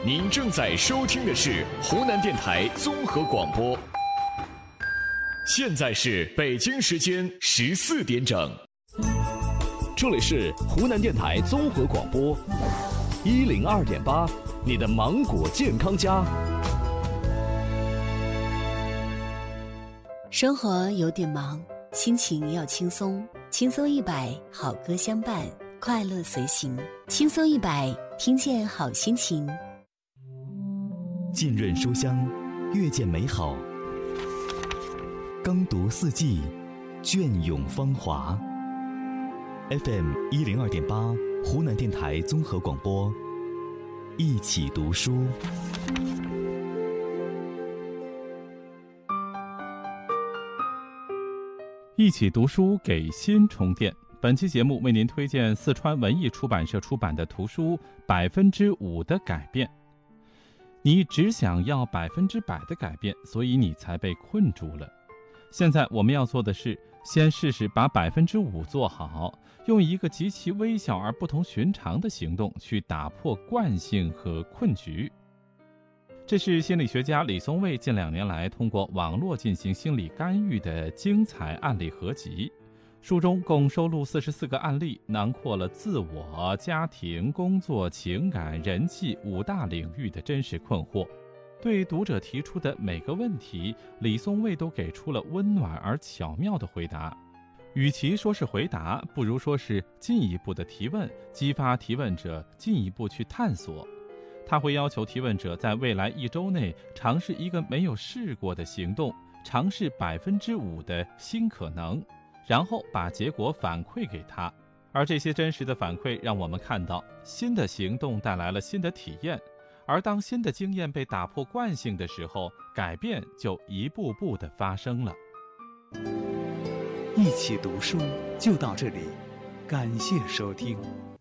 您正在收听的是湖南电台综合广播。现在是北京时间14点整，这里是湖南电台综合广播102.8，你的芒果健康家。 生活有点忙，心情要轻松，轻松100，好歌相伴，快乐随行，轻松100，听见好心情。 浸润书香，阅见美好，耕读四季，隽永芳华。FM 102.8，湖南电台综合广播，一起读书。 一起读书，给心充电。本期节目为您推荐四川文艺出版社出版的图书《5%的改变》。你只想要100%的改变，所以你才被困住了。现在我们要做的是，先试试把5%做好，用一个极其微小而不同寻常的行动去打破惯性和困局。这是心理学家李松蔚近2年来通过网络进行心理干预的精彩案例合集。书中共收录44个案例，囊括了自我、家庭、工作、情感、人际5大领域的真实困惑。对读者提出的每个问题，李松蔚都给出了温暖而巧妙的回答。与其说是回答，不如说是进一步的提问，激发提问者进一步去探索。他会要求提问者在未来1周内尝试一个没有试过的行动，尝试5%的新可能，然后把结果反馈给他。而这些真实的反馈让我们看到，新的行动带来了新的体验，而当新的经验被打破惯性的时候，改变就一步步地发生了。 一起读书就到这里，感谢收听。